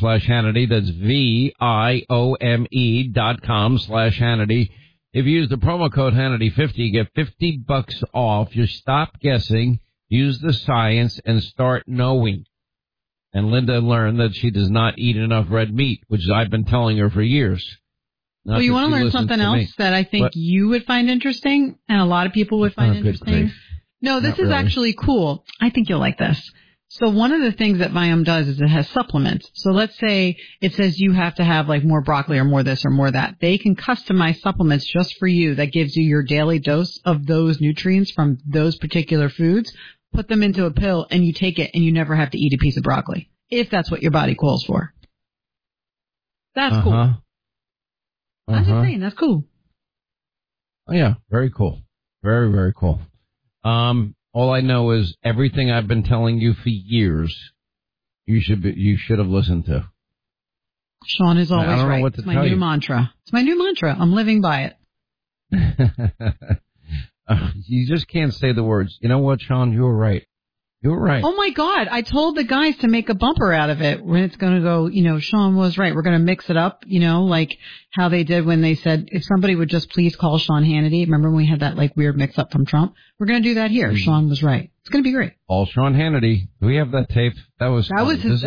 viome.com/Hannity. That's viome.com/Hannity. If you use the promo code Hannity50, you get $50 off. You stop guessing, use the science, and start knowing. And Linda learned that she does not eat enough red meat, which I've been telling her for years. Well, you want to learn something else that I think you would find interesting, and a lot of people would find interesting? No, this is actually cool. I think you'll like this. So one of the things that Viome does is it has supplements. So let's say it says you have to have like more broccoli or more this or more that. They can customize supplements just for you that gives you your daily dose of those nutrients from those particular foods. Put them into a pill and you take it and you never have to eat a piece of broccoli if that's what your body calls for. That's cool. I'm just saying, that's cool. Oh, yeah, very cool. Very, very cool. All I know is everything I've been telling you for years, you should have listened to. Sean is always right. It's my new mantra. It's my new mantra. I'm living by it. You just can't say the words. You know what, Sean? You were right. You were right. Oh, my God. I told the guys to make a bumper out of it when it's going to go, Sean was right. We're going to mix it up, like how they did when they said, if somebody would just please call Sean Hannity. Remember when we had that like weird mix up from Trump? We're going to do that here. Mm-hmm. Sean was right. It's going to be great. All Sean Hannity. Do we have that tape? That was so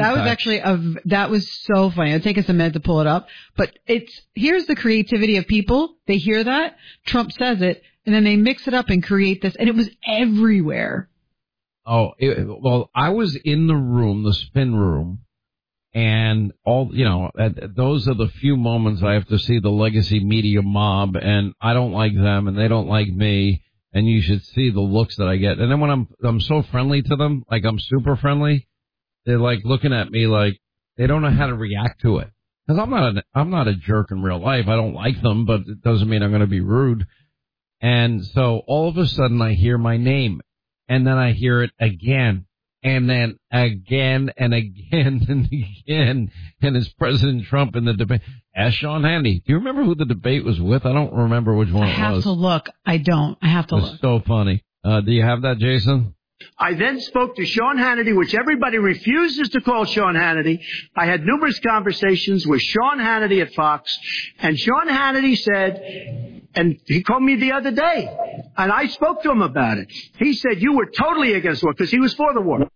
funny. It'll take us a minute to pull it up. But here's the creativity of people. They hear that. Trump says it. And then they mix it up and create this. And it was everywhere. Oh, well, I was in the room, the spin room, and those are the few moments I have to see the legacy media mob, and I don't like them, and they don't like me, and you should see the looks that I get. And then when I'm so friendly to them, like I'm super friendly, they're like looking at me like they don't know how to react to it. Because I'm not a jerk in real life. I don't like them, but it doesn't mean I'm going to be rude. And so all of a sudden I hear my name. And then I hear it again, and then again, and again, and again. And it's President Trump in the debate. Ask Sean Hannity. Do you remember who the debate was with? I don't remember which one it was. I have to look. I don't. I have to look. It's so funny. Do you have that, Jason? I then spoke to Sean Hannity, which everybody refuses to call Sean Hannity. I had numerous conversations with Sean Hannity at Fox, and Sean Hannity said, and he called me the other day, and I spoke to him about it. He said, you were totally against war, because he was for the war.